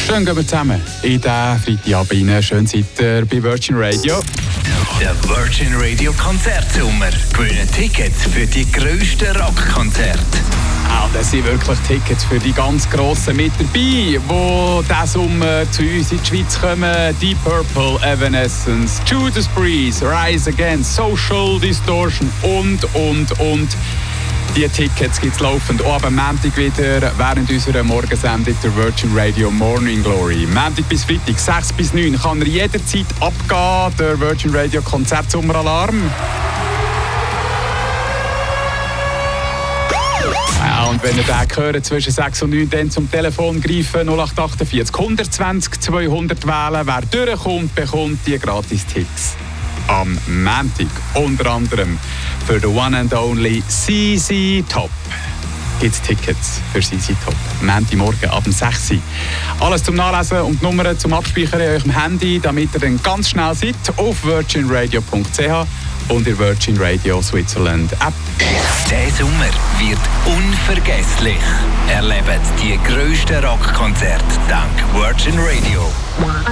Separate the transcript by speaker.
Speaker 1: Schön gehen wir zusammen in diesen Freitagabend rein. Schön seid ihr bei Virgin Radio.
Speaker 2: Der Virgin Radio Konzertsommer. Gewinnen Tickets für die grössten Rockkonzerte.
Speaker 1: Da sind wirklich Tickets für die ganz Grossen mit dabei, die diesen Sommer zu uns in die Schweiz kommen. Deep Purple, Evanescence, Judas Priest, Rise Against, Social Distortion und. Die Tickets gibt es laufend auch am Montag wieder während unserer Morgensendung der Virgin Radio Morning Glory. Montag bis Freitag, 6 bis 9, kann er jederzeit abgehen, der Virgin Radio Konzertsommeralarm. Ja, und wenn ihr den hört, zwischen 6 und 9, dann zum Telefon greifen, 0848 120 200 wählen. Wer durchkommt, bekommt die Gratis-Tipps. Am Montag unter anderem für den One and Only CC Top gibt es Tickets für CC Top. Montagmorgen ab 6 Uhr. Alles zum Nachlesen und die Nummern zum Abspeichern in eurem Handy, damit ihr dann ganz schnell seid, auf virginradio.ch und der Virgin Radio Switzerland App.
Speaker 2: Der Sommer wird unvergesslich. Erlebt die grössten Rockkonzerte dank Virgin Radio.